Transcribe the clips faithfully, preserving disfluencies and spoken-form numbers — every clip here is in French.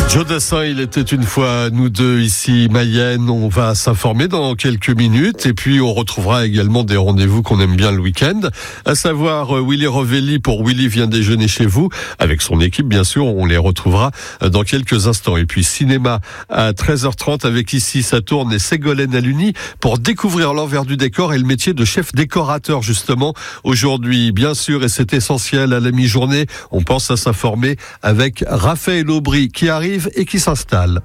Joe Dassin, il était une fois nous deux ici, Mayenne. On va s'informer dans quelques minutes et puis on retrouvera également des rendez-vous qu'on aime bien le week-end, à savoir Willy Rovelli pour Willy vient déjeuner chez vous, avec son équipe bien sûr, on les retrouvera dans quelques instants. Et puis cinéma à treize heures trente avec Ici ça tourne et Ségolène Aluni pour découvrir l'envers du décor et le métier de chef décorateur justement aujourd'hui, bien sûr, et c'est essentiel à la mi-journée. On pense à s'informer avec Raphaël Aubry qui arrive et qui s'installe.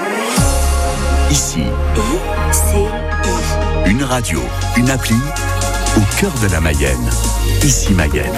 Ici, une radio, une appli, au cœur de la Mayenne. Ici Mayenne.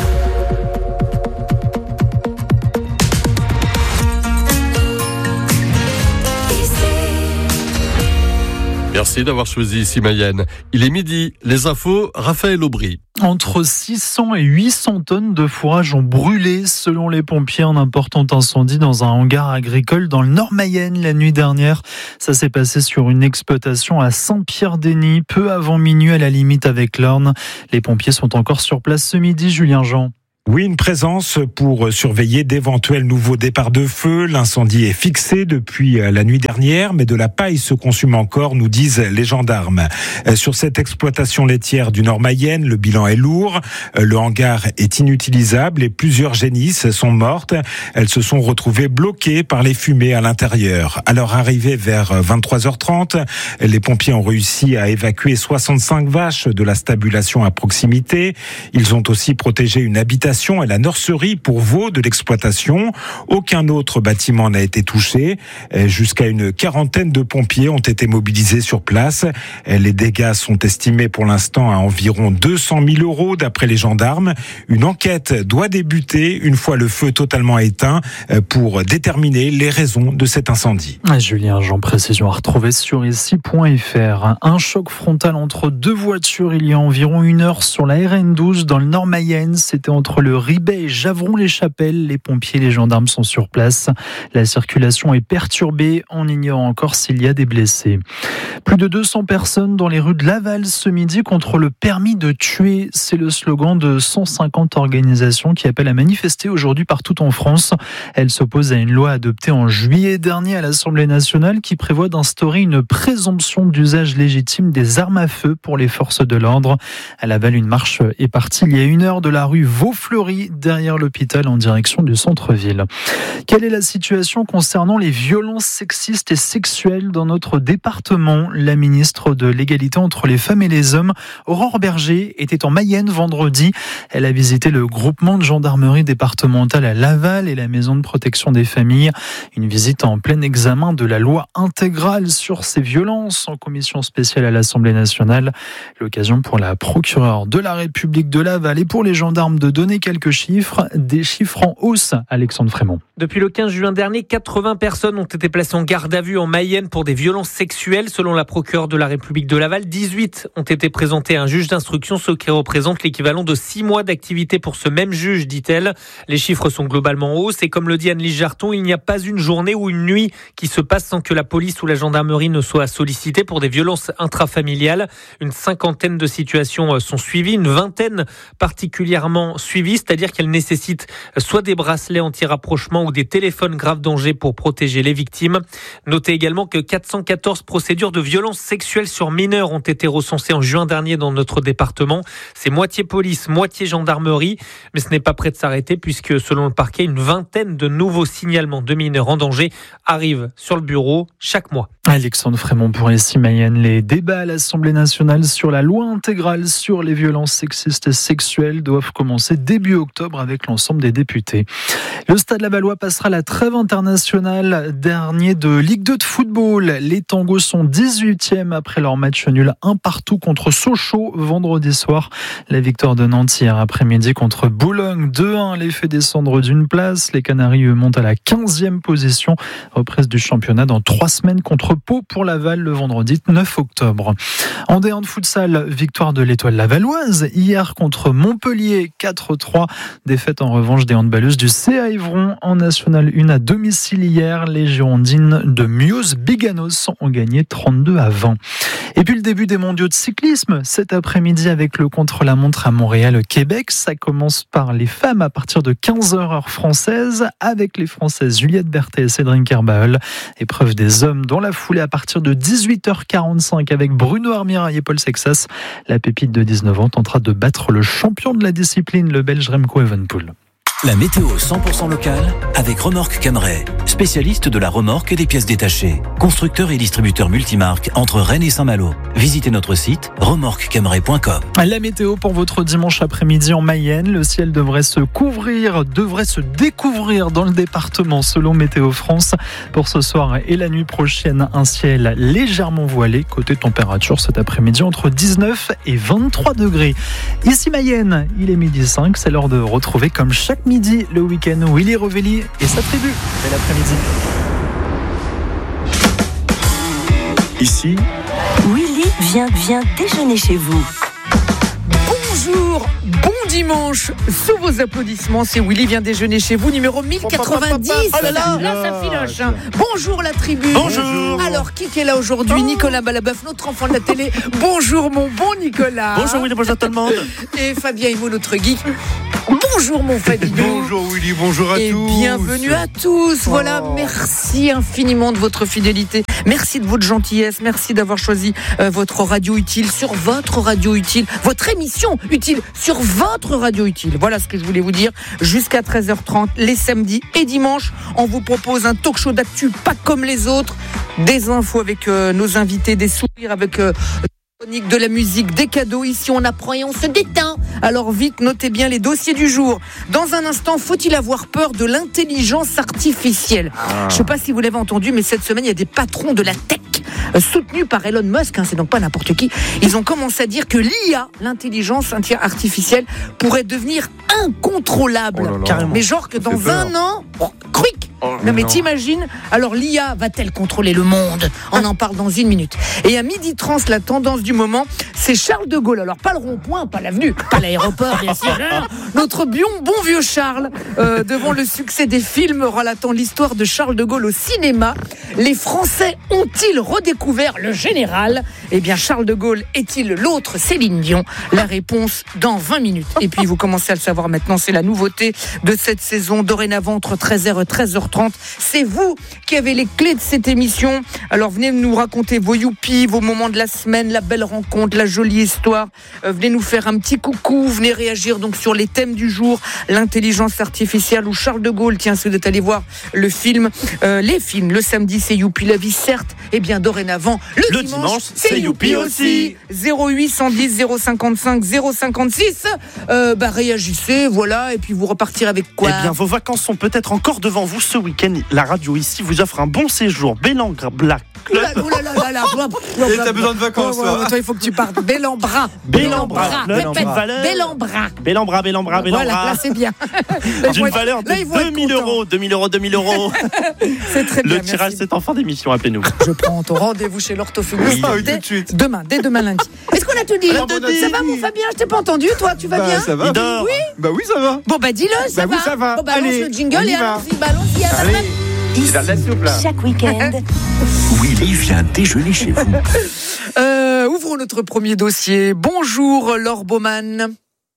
Merci d'avoir choisi Ici Mayenne. Il est midi, les infos, Raphaël Aubry. Entre six cents et huit cents tonnes de fourrage ont brûlé, selon les pompiers, un important incendie dans un hangar agricole dans le Nord-Mayenne la nuit dernière. Ça s'est passé sur une exploitation à Saint-Pierre-d'Eny, peu avant minuit à la limite avec l'Orne. Les pompiers sont encore sur place ce midi, Julien Jean. Oui, une présence pour surveiller d'éventuels nouveaux départs de feu. L'incendie est fixé depuis la nuit dernière, mais de la paille se consume encore, nous disent les gendarmes. Sur cette exploitation laitière du Nord-Mayenne, le bilan est lourd. Le hangar est inutilisable et plusieurs génisses sont mortes. Elles se sont retrouvées bloquées par les fumées à l'intérieur. À leur arrivée vers vingt-trois heures trente, les pompiers ont réussi à évacuer soixante-cinq vaches de la stabulation à proximité. Ils ont aussi protégé une habitation et la nurserie pour veaux de l'exploitation. Aucun autre bâtiment n'a été touché. Jusqu'à une quarantaine de pompiers ont été mobilisés sur place. Les dégâts sont estimés pour l'instant à environ deux cent mille euros d'après les gendarmes. Une enquête doit débuter une fois le feu totalement éteint pour déterminer les raisons de cet incendie. Julien Jean, précision à retrouver sur ici point f r. Un choc frontal entre deux voitures il y a environ une heure sur la R N douze dans le Nord-Mayenne. C'était entre le Ribet et Javron-les-Chapelles. Les pompiers et les gendarmes sont sur place. La circulation est perturbée. On ignore encore s'il y a des blessés. Plus de deux cents personnes dans les rues de Laval ce midi contre le permis de tuer. C'est le slogan de cent cinquante organisations qui appellent à manifester aujourd'hui partout en France. Elles s'opposent à une loi adoptée en juillet dernier à l'Assemblée nationale qui prévoit d'instaurer une présomption d'usage légitime des armes à feu pour les forces de l'ordre. À Laval, une marche est partie il y a une heure de la rue Vaux-Fleury, derrière l'hôpital en direction du centre-ville. Quelle est la situation concernant les violences sexistes et sexuelles dans notre département ? La ministre de l'égalité entre les femmes et les hommes, Aurore Berger, était en Mayenne vendredi. Elle a visité le groupement de gendarmerie départementale à Laval et la maison de protection des familles. Une visite en plein examen de la loi intégrale sur ces violences en commission spéciale à l'Assemblée nationale. L'occasion pour la procureure de la République de Laval et pour les gendarmes de donner quelques chiffres, des chiffres en hausse, Alexandre Frémont. Depuis le quinze juin dernier, quatre-vingts personnes ont été placées en garde à vue en Mayenne pour des violences sexuelles. Selon la procureure de la République de Laval, dix-huit ont été présentées à un juge d'instruction, ce qui représente l'équivalent de six mois d'activité pour ce même juge, dit-elle. Les chiffres sont globalement en hausse et comme le dit Anne-Lise Jarton, il n'y a pas une journée ou une nuit qui se passe sans que la police ou la gendarmerie ne soit sollicitée pour des violences intrafamiliales. Une cinquantaine de situations sont suivies, une vingtaine particulièrement suivies, c'est-à-dire qu'elles nécessitent soit des bracelets anti-rapprochement ou des téléphones grave danger pour protéger les victimes. Notez également que quatre cent quatorze procédures de violences sexuelles sur mineurs ont été recensées en juin dernier dans notre département. C'est moitié police, moitié gendarmerie, mais ce n'est pas prêt de s'arrêter puisque selon le parquet, une vingtaine de nouveaux signalements de mineurs en danger arrivent sur le bureau chaque mois. Alexandre Frémont pour Ici Mayenne. Les débats à l'Assemblée nationale sur la loi intégrale sur les violences sexistes et sexuelles doivent commencer début octobre avec l'ensemble des députés. Le Stade Lavallois passera la trêve internationale, dernier de Ligue deux de football. Les Tangos sont dix-huitièmes après leur match nul un partout contre Sochaux vendredi soir. La victoire de Nantes hier après-midi contre Boulogne deux un les fait descendre d'une place. Les Canaries eux, montent à la quinzième position. Reprise du championnat dans trois semaines contre Pau pour Laval le vendredi neuf octobre. En D un de futsal, victoire de l'Étoile lavalloise hier contre Montpellier quatre trois. trois. Défaite en revanche des handballeuses du C A Évron en National un à domicile hier. Les Girondines de Mioz-Biganos ont gagné trente-deux à vingt. Et puis le début des mondiaux de cyclisme cet après-midi avec le contre-la-montre à Montréal-Québec. Ça commence par les femmes à partir de quinze heures heure française avec les Françaises Juliette Berthet et Cédric Herbael. Épreuve des hommes dans la foulée à partir de dix-huit heures quarante-cinq avec Bruno Armirail et Paul Sexas. La pépite de dix-neuf ans tentera de battre le champion de la discipline, le Belge Remco Evenepoel. La météo cent pour cent locale avec Remorque Camray, spécialiste de la remorque et des pièces détachées. Constructeur et distributeur multimarque entre Rennes et Saint-Malo. Visitez notre site remorque camray point com. La météo pour votre dimanche après-midi en Mayenne. Le ciel devrait se couvrir, devrait se découvrir dans le département selon Météo France. Pour ce soir et la nuit prochaine, un ciel légèrement voilé. Côté température cet après-midi entre dix-neuf et vingt-trois degrés. Ici Mayenne, il est midi cinq. C'est l'heure de retrouver comme chaque midi le week-end Willy Rovelli et sa tribu. Bel après-midi. Ici, Willy vient, vient déjeuner chez vous. Bonjour, bon dimanche, sous vos applaudissements, c'est Willy vient déjeuner chez vous, numéro mille quatre-vingt-dix. Oh là là, là ça filoche. Hein. Bonjour la tribu. Bonjour. Alors, qui est là aujourd'hui? oh. Nicolas Balabeuf, notre enfant de la télé. Bonjour mon bon Nicolas. Bonjour Willy, bonjour tout le monde. Et Fabien Himo, notre geek. Bonjour mon Fabien. Bonjour Willy, bonjour à et tous. Et bienvenue à tous. Oh. Voilà, merci infiniment de votre fidélité. Merci de votre gentillesse. Merci d'avoir choisi euh, votre radio utile sur votre radio utile. Votre émission utile sur votre radio utile. Voilà ce que je voulais vous dire. Jusqu'à treize heures trente, les samedis et dimanches, on vous propose un talk show d'actu pas comme les autres. Des infos avec euh, nos invités, des sourires avec... Euh, de la musique, des cadeaux. Ici, on apprend et on se détend. Alors vite, notez bien les dossiers du jour. Dans un instant, faut-il avoir peur de l'intelligence artificielle? ah. Je ne sais pas si vous l'avez entendu, mais cette semaine, il y a des patrons de la tech euh, soutenus par Elon Musk, hein, c'est donc pas n'importe qui. Ils ont commencé à dire que l'I A, l'intelligence artificielle, pourrait devenir incontrôlable. Oh là là. Mais genre que dans un an, oh, quick. Oh, non mais non. T'imagines? Alors l'I A va-t-elle contrôler le monde? On en parle dans une minute. Et à midi trente, la tendance du moment, c'est Charles de Gaulle. Alors pas le rond-point, pas l'avenue, pas l'aéroport, bien sûr. Notre bon, bon vieux Charles, euh, devant le succès des films relatant l'histoire de Charles de Gaulle au cinéma, les Français ont-ils redécouvert le général? Eh bien Charles de Gaulle est-il l'autre Céline Dion? La réponse dans vingt minutes. Et puis vous commencez à le savoir maintenant, c'est la nouveauté de cette saison. Dorénavant entre treize heures et treize heures trente, c'est vous qui avez les clés de cette émission. Alors venez nous raconter vos youpies, vos moments de la semaine, la belle rencontre, la jolie histoire. Euh, venez nous faire un petit coucou, venez réagir donc sur les thèmes du jour, l'intelligence artificielle ou Charles de Gaulle. Tiens, si vous êtes allé voir le film, euh, les films, le samedi c'est Youpi la vie certes, et bien dorénavant le, le dimanche, dimanche c'est Youpi aussi. zéro huit cent dix zéro cinquante-cinq zéro cinquante-six. Euh, bah réagissez, voilà, et puis vous repartirez avec quoi? Eh bien, vos vacances sont peut-être encore devant vous ce week-end. La radio ici vous offre un bon séjour. Bélangre Black Club. Oula, oula, oula, oula. Et t'as besoin de vacances, ouais, ouais, ouais, toi, il faut que tu partes. Bellambra. Bellambra. Répète. Bellambra. Bellambra, Bellambra, Bellambra. Voilà, là, c'est bien. D'une valeur de deux mille euros. deux mille euros, deux mille euros. C'est très bien. Le tirage, c'est en fin d'émission. Appelez-nous. Je prends ton rendez-vous chez l'orthophoniste. Oui, dès, tout de suite. Demain, dès demain lundi. Est-ce qu'on a tout dit? Ça va, mon Fabien? Je t'ai pas entendu. Toi, tu vas bah, bien? Ça va. Il dort. Oui. Bah oui, ça va. Bon, bah dis-le, ça bah va. Oui, ça va. Bon, bah, allez, lance le jingle et allons-y. Bah, allons-y, à allez. Ici, chaque week-end. Willy vient déjeuner chez vous. Euh, ouvrons notre premier dossier. Bonjour, Laure Baumann.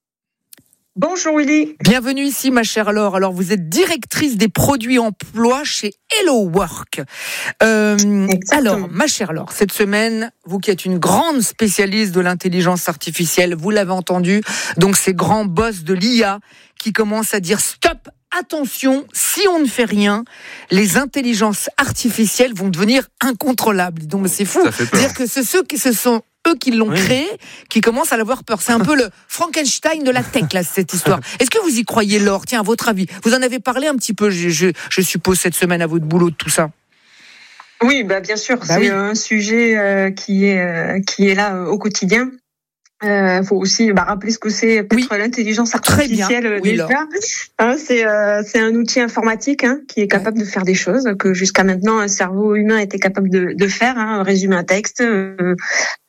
Bonjour Willy. Bienvenue ici ma chère Laure. Alors vous êtes directrice des produits emploi chez Hello Work. Euh, alors ma chère Laure, cette semaine, vous qui êtes une grande spécialiste de l'intelligence artificielle, vous l'avez entendu, donc ces grands boss de l'I A qui commencent à dire stop, attention, si on ne fait rien, les intelligences artificielles vont devenir incontrôlables. Donc c'est fou. C'est-à-dire que c'est ceux qui se sont eux qui l'ont oui. créé, qui commencent à l'avoir peur. C'est un peu le Frankenstein de la tech, là, cette histoire. Est-ce que vous y croyez, Laure? Tiens, à votre avis, vous en avez parlé un petit peu, je, je, je suppose, cette semaine à votre boulot de tout ça. Oui, bah bien sûr, bah c'est oui. un sujet euh, qui est euh, qui est là euh, au quotidien. Il euh, faut aussi bah, rappeler ce que c'est peut-être oui. l'intelligence artificielle oui, déjà. Hein, c'est euh, c'est un outil informatique hein, qui est capable ouais. de faire des choses que jusqu'à maintenant un cerveau humain était capable de, de faire. Hein, résumer un texte, euh,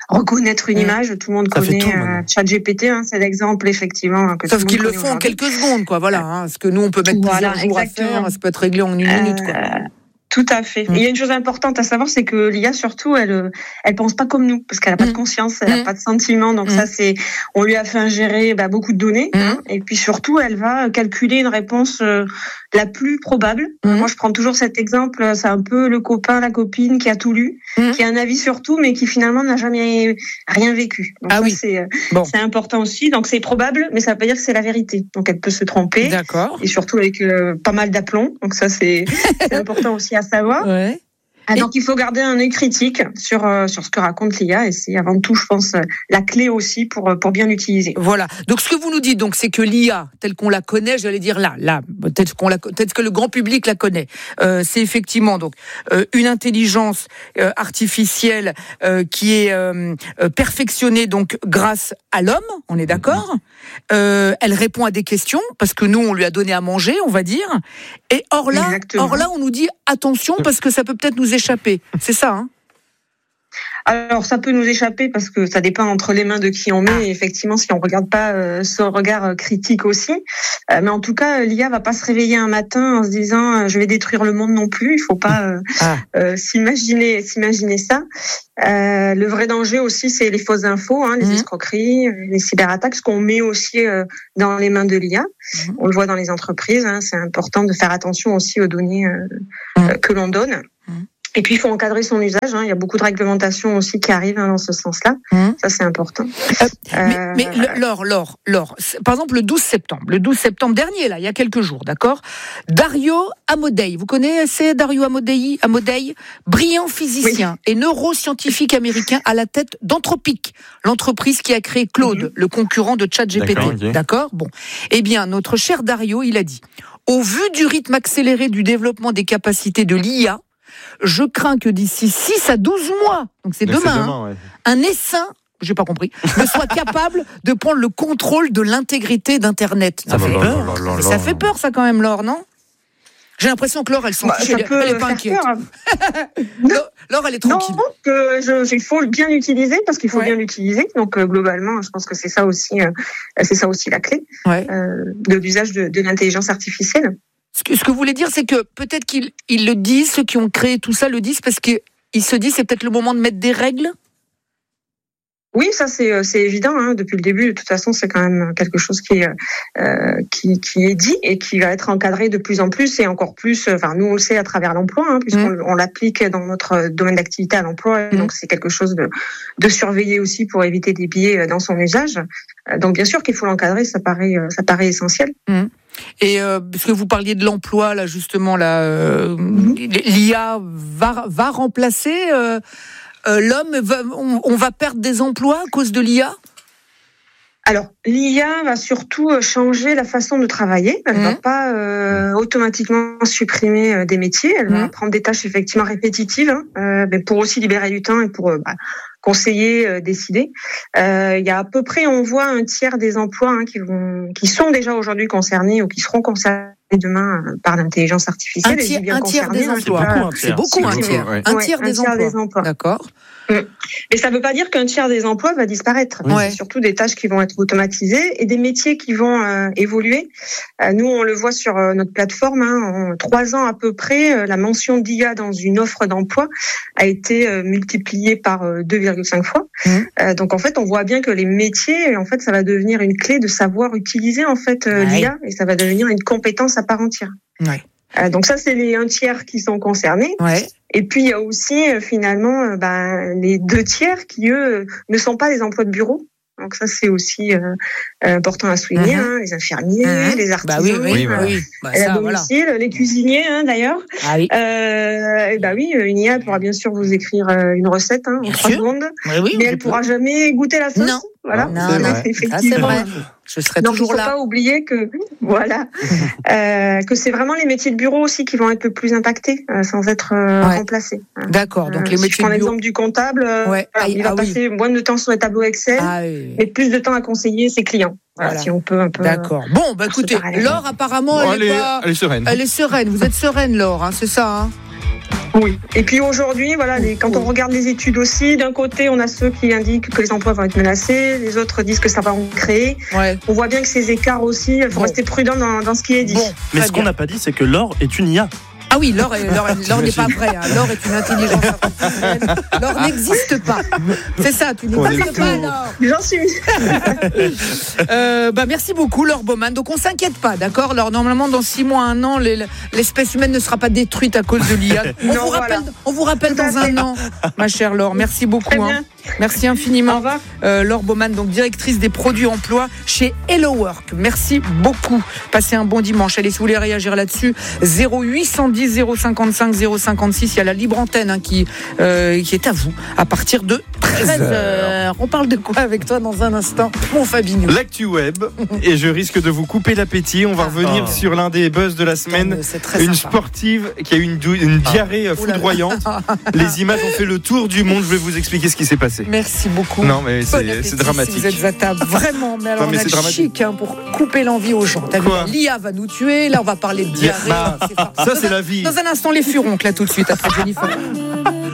reconnaître une mmh. image. Tout le monde ça connaît euh, ChatGPT, hein, c'est l'exemple effectivement. Que Sauf tout qu'ils le le font en quelques secondes, quoi. Voilà, hein, parce que nous on peut mettre voilà, plusieurs jours exactement. à faire, ça peut être réglé en une euh, minute, quoi. Tout à fait. Mmh. Et il y a une chose importante à savoir, c'est que l'I A surtout, elle, elle pense pas comme nous, parce qu'elle a pas mmh. de conscience, elle mmh. a pas de sentiments. Donc mmh. ça, c'est, on lui a fait ingérer bah, beaucoup de données, mmh. hein, et puis surtout, elle va calculer une réponse euh, la plus probable. Mmh. Moi, je prends toujours cet exemple. C'est un peu le copain, la copine qui a tout lu, mmh. qui a un avis sur tout, mais qui finalement n'a jamais rien vécu. Donc ah ça, oui. c'est, bon. c'est important aussi. Donc c'est probable, mais ça veut pas dire que c'est la vérité. Donc elle peut se tromper. D'accord. Et surtout avec euh, pas mal d'aplomb. Donc ça, c'est, c'est important aussi à savoir. Ouais. Ah, donc il faut garder un œil critique sur euh, sur ce que raconte l'I A et c'est avant tout, je pense, la clé aussi pour pour bien l'utiliser. Voilà. Donc ce que vous nous dites, donc c'est que l'I A telle qu'on la connaît, j'allais dire là, là, peut-être qu'on la, peut-être que le grand public la connaît. Euh, c'est effectivement donc euh, une intelligence euh, artificielle euh, qui est euh, perfectionnée donc grâce à l'homme. On est d'accord. Euh, elle répond à des questions parce que nous on lui a donné à manger, on va dire. Et or là, Exactement. or là, on nous dit attention parce que ça peut peut-être nous échapper. C'est ça, hein? Alors, ça peut nous échapper parce que ça dépend entre les mains de qui on met. Et effectivement, si on regarde pas euh, ce regard critique aussi. Euh, mais en tout cas, l'I A va pas se réveiller un matin en se disant euh, je vais détruire le monde non plus. Il faut pas euh, ah. euh, s'imaginer, s'imaginer ça. Euh, le vrai danger aussi, c'est les fausses infos, hein, les mmh. escroqueries, les cyberattaques, ce qu'on met aussi euh, dans les mains de l'I A. Mmh. On le voit dans les entreprises. Hein, c'est important de faire attention aussi aux données euh, mmh. euh, que l'on donne. Mmh. Et puis, il faut encadrer son usage. Hein. Il y a beaucoup de réglementations aussi qui arrivent hein, dans ce sens-là. Mmh. Ça, c'est important. Euh, euh, mais, mais Laure, Laure, Laure, par exemple, le douze septembre, le douze septembre dernier, là, il y a quelques jours, d'accord, Dario Amodei, vous connaissez Dario Amodei, Amodei, brillant physicien oui. et neuroscientifique américain à la tête d'Anthropic, l'entreprise qui a créé Claude, mmh. le concurrent de ChatGPT. D'accord, okay. d'accord Bon. Eh bien, notre cher Dario, il a dit, au vu du rythme accéléré du développement des capacités de l'I A, je crains que d'ici six à douze mois, donc c'est demain, c'est demain hein, ouais. un essaim, j'ai pas compris, ne soit capable de prendre le contrôle de l'intégrité d'Internet. Ça, ah fait, bah peur. Là, là, là, ça fait peur, ça quand même, Laure, non? J'ai l'impression que Laure, elle s'en bah, fiche, elle, elle est pas inquiète. Laure, Laure, elle est tranquille. Non, que je, il faut bien l'utiliser parce qu'il faut ouais. bien l'utiliser. Donc euh, globalement, je pense que c'est ça aussi, euh, c'est ça aussi la clé ouais. euh, de l'usage de, de l'intelligence artificielle. Ce que, ce que vous voulez dire, c'est que peut-être qu'ils ils le disent, ceux qui ont créé tout ça le disent parce qu'ils se disent c'est peut-être le moment de mettre des règles. Oui, ça c'est c'est évident. Hein, depuis le début, de toute façon, c'est quand même quelque chose qui est euh, qui qui est dit et qui va être encadré de plus en plus et encore plus. Enfin, nous on le sait à travers l'emploi, hein, puisqu'on mmh. on l'applique dans notre domaine d'activité à l'emploi. Et mmh. donc c'est quelque chose de de surveiller aussi pour éviter des biais dans son usage. Donc bien sûr qu'il faut l'encadrer, ça paraît ça paraît essentiel. Mmh. Et euh, parce que vous parliez de l'emploi là justement là, euh, mmh. l'I A va va remplacer euh, euh, l'homme. Va, on, on va perdre des emplois à cause de l'I A. Alors, l'I A va surtout changer la façon de travailler. Elle ne mmh. va pas euh, automatiquement supprimer des métiers. Elle mmh. va prendre des tâches effectivement répétitives, hein, euh, mais pour aussi libérer du temps et pour euh, bah, conseiller, euh, décider. Euh, il y a à peu près, on voit un tiers des emplois hein, qui vont, qui sont déjà aujourd'hui concernés ou qui seront concernés demain par l'intelligence artificielle. Un tiers, bien un tiers des emplois. C'est beaucoup, un tiers. Ouais. Un tiers, ouais, des, un tiers des emplois. D'accord. Mais ça ne veut pas dire qu'un tiers des emplois va disparaître. Oui. C'est surtout des tâches qui vont être automatisées et des métiers qui vont euh, évoluer. Euh, nous, on le voit sur euh, notre plateforme. Hein, en trois ans à peu près, euh, la mention d'I A dans une offre d'emploi a été euh, multipliée par euh, deux virgule cinq fois. Mmh. Euh, donc en fait, on voit bien que les métiers, en fait, ça va devenir une clé de savoir utiliser en fait euh, ouais. l'I A et ça va devenir une compétence à part entière. Ouais. Euh, donc ça, c'est les un tiers qui sont concernés. Ouais. Et puis il y a aussi euh, finalement euh, bah, les deux tiers qui eux ne sont pas des emplois de bureau. Donc ça c'est aussi euh, important à souligner, mmh. hein, les infirmiers, mmh. les artisans, bah oui, oui, bah oui. Bah ça, à domicile, voilà. les cuisiniers hein, d'ailleurs. Ah oui. Euh, et bah oui, une I A pourra bien sûr vous écrire une recette hein, en trois secondes, oui, oui, mais elle pourra jamais goûter la sauce. Non. Voilà, non, c'est non, vrai. effectivement. Ah, c'est vrai. Je serai Donc, toujours il ne là. faut pas oublier que, voilà, euh, que c'est vraiment les métiers de bureau aussi qui vont être le plus impactés, euh, sans être euh, ouais. remplacés. D'accord. Donc, euh, les si métiers je prends de bureau. l'exemple du comptable, euh, ouais. voilà, ah, il va ah, passer oui. moins de temps sur les tableaux Excel, ah, oui. mais plus de temps à conseiller ses clients. Voilà, voilà. Si on peut un peu. D'accord. Bon, bah écoutez, Laure, apparemment, bon, elle, elle, est pas... elle est sereine. Elle est sereine. Vous êtes sereine, Laure, hein, c'est ça, hein? Oui. Et puis aujourd'hui, voilà, les, quand on regarde les études aussi, d'un côté, on a ceux qui indiquent que les emplois vont être menacés, les autres disent que ça va en créer. Ouais. On voit bien que ces écarts aussi, il faut bon. rester prudent dans, dans ce qui est dit. Bon, mais ce qu'on n'a pas dit, c'est que l'or est une I A. Ah oui, l'or, est, l'or, l'or n'est pas vrai. Hein. L'or est une intelligence artificielle. L'or n'existe pas. C'est ça, tu n'existes pas, l'or. J'en suis. euh, bah, merci beaucoup, Laure Baumann. Donc, on ne s'inquiète pas, d'accord? Alors, normalement, dans six mois, un an, les, l'espèce humaine ne sera pas détruite à cause de l'I A. On, non, vous, rappelle, voilà. on vous rappelle dans un an, ma chère Laure. Merci beaucoup. Hein. Merci infiniment. Au revoir. Euh, Laure Baumann, donc directrice des produits emploi chez Hello Work. Merci beaucoup. Passez un bon dimanche. Allez, si vous voulez réagir là-dessus, zéro huit cent dix zéro cinquante-cinq zéro cinquante-six. Il y a la libre antenne hein, qui, euh, qui est à vous à partir de treize heures. On parle de quoi avec toi dans un instant, mon Fabinou? L'actu web. Et je risque de vous couper l'appétit. On va revenir oh. sur l'un des buzz de la semaine. Une sympa. sportive qui a eu une, dou- une diarrhée oh. foudroyante. Les images ont fait le tour du monde. Je vais vous expliquer ce qui s'est passé. Merci beaucoup. Non, mais c'est, c'est dramatique. Si vous êtes à table, vraiment. Mais alors, non, mais on a le chic hein, pour couper l'envie aux gens. T'as vu, l'I A va nous tuer. Là, on va parler de diarrhée. Bah, c'est ça, c'est la vie. Dans un instant, les furoncles, là, tout de suite, après Jennifer.